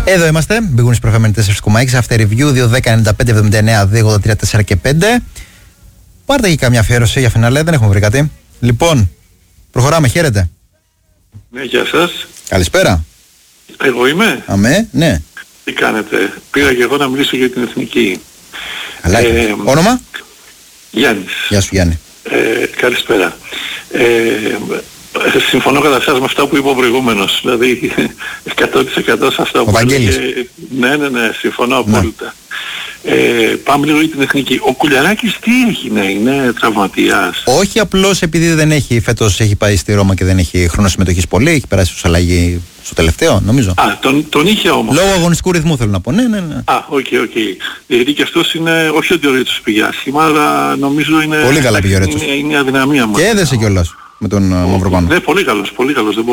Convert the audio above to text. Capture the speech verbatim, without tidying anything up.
Εδώ είμαστε. Μπήγουν στις προφέμενοι τέσσερα κόμμα έξι. After review δύο δέκα ενενήντα πέντε εβδομήντα εννέα δύο ογδόντα τρία τέσσερα και πέντε. Πάρτε και καμιά αφιέρωση για φινάλε, δεν έχουμε βρει κάτι. Λοιπόν, προχωράμε. Χαίρετε. Ναι, γεια σας. Καλησπέρα. Εγώ είμαι. Αμέ, ναι. Τι κάνετε? Πήρα και εγώ να μιλήσω για την εθνική. Καλά. Ε, όνομα? Γιάννης. Γεια σου Γιάννη. Ε, καλησπέρα. Ε, συμφωνώ κατά σας με αυτά που είπε ο προηγούμενος. Δηλαδή εκατό τοις εκατό σε αυτά ο που Βαγγέλης. έλεγε. Ναι, ναι, ναι, συμφωνώ απόλυτα. Ε, πάμε λίγο για την εθνική. Ο Κουλιαράκης τι έχει, ναι, είναι τραυματίας? Όχι απλώς επειδή δεν έχει, φέτος έχει πάει στη Ρώμα και δεν έχει χρόνο συμμετοχής πολύ, έχει περάσει ως αλλαγή στο τελευταίο, νομίζω. Α, τον, τον είχε όμως. Λόγω αγωνιστικού ρυθμού θέλω να πω, ναι, ναι, ναι. Α, οκ, okay, οκ. Okay. Γιατί και αυτός είναι, όχι ότι ο Ρέτσος πήγε άσχημα, αλλά νομίζω είναι... Πολύ καλά πήγε ο Ρέτσος. Είναι, είναι η αδυναμία μας. Και έδεσε κιόλας με τον Μαυροπάνο. Ναι, πολύ καλός, πολύ καλός.